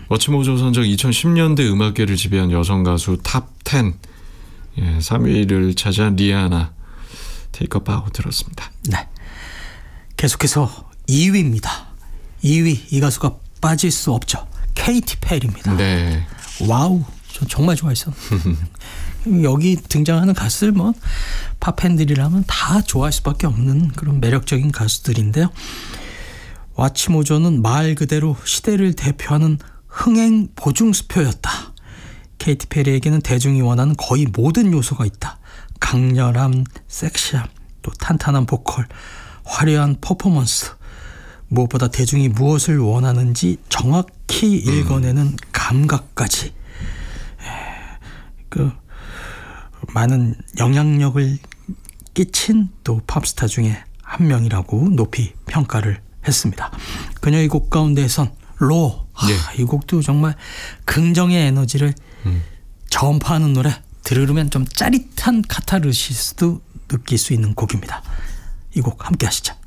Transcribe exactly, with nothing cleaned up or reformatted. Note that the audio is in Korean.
워치모조 선정 이천십 년대 음악계를 지배한 여성 가수 탑 텐 예, 삼 위를 차지한 리아나 Take a Bow 들었습니다. 네, 계속해서 이 위입니다. 이 위 이 가수가 빠질 수 없죠. 케이티 페리입니다. 네. 와우, 저 정말 좋아했어. 여기 등장하는 가수들 뭐 팝팬들이라면 다 좋아할 수밖에 없는 그런 매력적인 가수들인데요. 와치모조는 말 그대로 시대를 대표하는 흥행 보증수표였다. 케이티 페리에게는 대중이 원하는 거의 모든 요소가 있다. 강렬함, 섹시함, 또 탄탄한 보컬, 화려한 퍼포먼스, 무엇보다 대중이 무엇을 원하는지 정확히 읽어내는 음. 감각까지 그 많은 영향력을 끼친 또 팝스타 중에 한 명이라고 높이 평가를 했습니다. 그녀의 곡 가운데에선 로, 네. 아, 이 곡도 정말 긍정의 에너지를 음. 전파하는 노래, 들으면 좀 짜릿한 카타르시스도 느낄 수 있는 곡입니다. 이 곡 함께 하시죠.